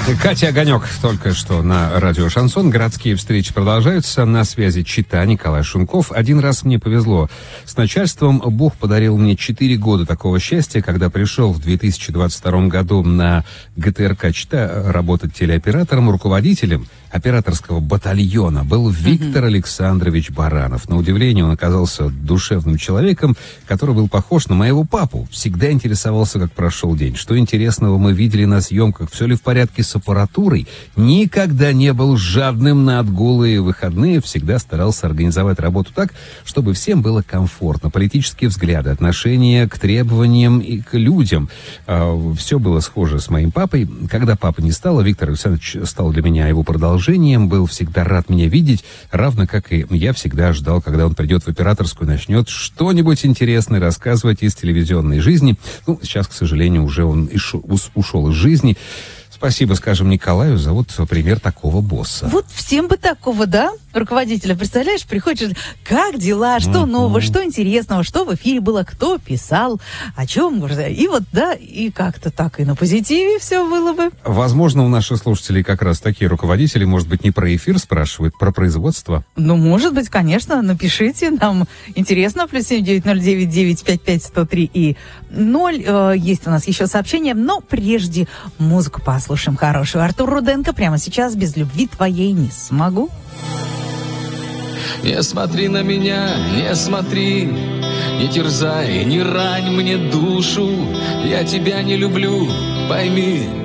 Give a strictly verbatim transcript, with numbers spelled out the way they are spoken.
Катя Огонек только что на радио «Шансон». Городские встречи продолжаются. На связи Чита, Николай Шунков. Один раз мне повезло. С начальством Бог подарил мне четыре года такого счастья, когда пришел в две тысячи двадцать втором году на ГТРК Чита работать телеоператором, руководителем операторского батальона был Виктор mm-hmm. Александрович Баранов. На удивление, он оказался душевным человеком, который был похож на моего папу. Всегда интересовался, как прошел день. Что интересного мы видели на съемках, все ли в порядке с аппаратурой. Никогда не был жадным на отгулы и выходные. Всегда старался организовать работу так, чтобы всем было комфортно. Политические взгляды, отношения к требованиям и к людям. А, все было схоже с моим папой. Когда папы не стало, Виктор Александрович стал для меня его продолжением. Был всегда рад меня видеть, равно как и я всегда ждал, когда он придет в операторскую и начнет что-нибудь интересное рассказывать из телевизионной жизни. Ну, сейчас, к сожалению, уже он ушел из жизни. Спасибо, скажем, Николаю за вот пример такого босса. Вот всем бы такого, да, руководителя. Представляешь, приходишь, как дела, что mm-hmm. нового, что интересного, что в эфире было, кто писал, о чем. И вот, да, и как-то так и на позитиве все было бы. Возможно, у наших слушателей как раз такие руководители, может быть, не про эфир спрашивают, про производство. Ну, может быть, конечно, напишите, нам интересно, плюс семь девять ноль девять девять пять пять сто три и ноль. Есть у нас еще сообщение, но прежде музыку послушаем. Слушаем хорошую. Артур Руденко прямо сейчас «Без любви твоей не смогу». Не смотри на меня, не смотри, не терзай, не рань мне душу. Я тебя не люблю, пойми,